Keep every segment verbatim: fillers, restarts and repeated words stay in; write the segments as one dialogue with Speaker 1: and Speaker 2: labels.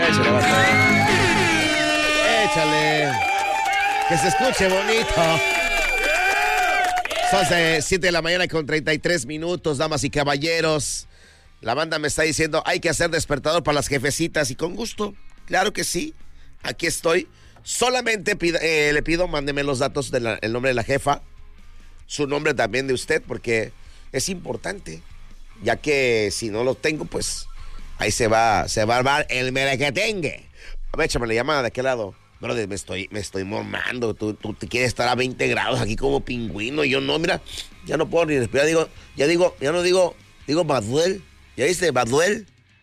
Speaker 1: Échale, vato. Échale. Que se escuche bonito. Son de siete de la mañana con treinta y tres minutos, damas y caballeros. La banda me está diciendo, hay que hacer despertador para las jefecitas. Y con gusto, claro que sí. Aquí estoy. Solamente pida, eh, le pido, mándeme los datos del nombre de la jefa. Su nombre también de usted, porque es importante. Ya que si no lo tengo, pues ahí se va, se va a armar el merequetengue. A ver, échame la llamada de aquel lado. Brother, me estoy, me estoy mormando. Tú, tú te quieres estar a veinte grados aquí como pingüino. Yo no, mira, ya no puedo ni respirar. Digo, ya digo, ya no digo, digo Baduel. ¿Ya dice Baduel?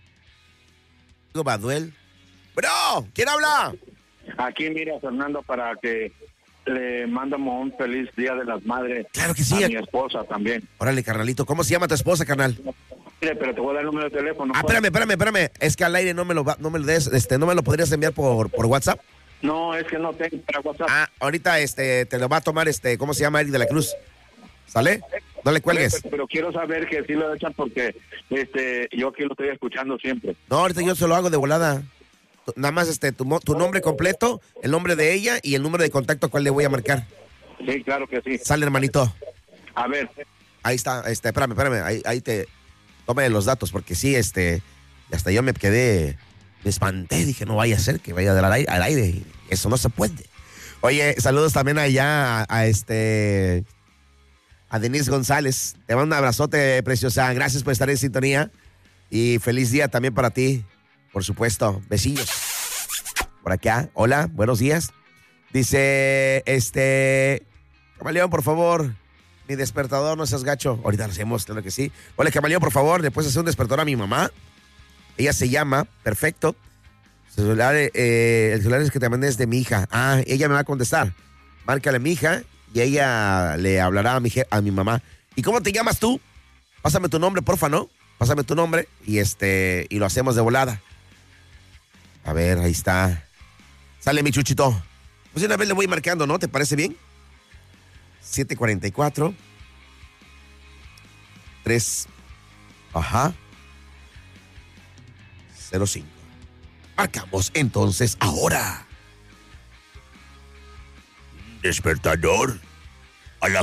Speaker 1: Digo Baduel. Bro, ¿quién habla?
Speaker 2: Aquí, mira, Fernando, para que le mandamos un feliz Día de las Madres.
Speaker 1: Claro que sí.
Speaker 2: A mi esposa también.
Speaker 1: Órale, carnalito. ¿Cómo se llama tu esposa, carnal?
Speaker 2: Mire, pero te voy a dar el número de teléfono.
Speaker 1: Ah, espérame, espérame, espérame. Es que al aire no me lo va, no me lo des, este, no me lo podrías enviar por, por WhatsApp.
Speaker 2: No, es que no tengo para WhatsApp.
Speaker 1: Ah, ahorita este te lo va a tomar este, ¿cómo se llama? Eric de la Cruz. ¿Sale? No le cuelgues.
Speaker 2: Pero, pero quiero saber que sí lo echan porque este yo aquí lo estoy escuchando siempre.
Speaker 1: No, ahorita yo se lo hago de volada. Nada más este tu, tu nombre completo, el nombre de ella y el número de contacto al cual le voy a marcar.
Speaker 2: Sí, claro que sí.
Speaker 1: Sale, hermanito.
Speaker 2: A ver.
Speaker 1: Ahí está, este, espérame, espérame, ahí, ahí te tome los datos porque sí, este, hasta yo me quedé, me espanté, dije, no vaya a ser que vaya al aire, al aire. Eso no se puede. Oye, saludos también allá a, a este a Denise González. Te mando un abrazote, preciosa. Gracias por estar en sintonía. Y feliz día también para ti. Por supuesto. Besillos. Por acá. Hola, buenos días. Dice, este... Camaleón, por favor. Mi despertador, no seas gacho. Ahorita lo hacemos, claro que sí. Hola, Camaleón, por favor. ¿Le puedes hacer un despertador a mi mamá? Ella se llama, perfecto. El celular, eh, el celular es que te mandé es de mi hija. Ah, ella me va a contestar. Márcale a mi hija y ella le hablará a mi, a mi mamá. ¿Y cómo te llamas tú? Pásame tu nombre, porfa, ¿no? Pásame tu nombre y este y lo hacemos de volada. A ver, ahí está. Sale mi chuchito. Pues una vez le voy marcando, ¿no? ¿Te parece bien? siete cuarenta y cuatro. tres. Ajá. cero cinco. Marcamos entonces ahora. Despertador.